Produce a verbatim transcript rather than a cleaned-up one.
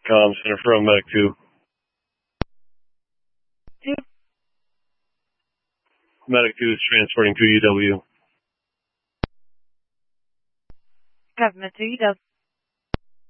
Com Center from Medic two. Two. Medic two is transporting to U W. Government to U W.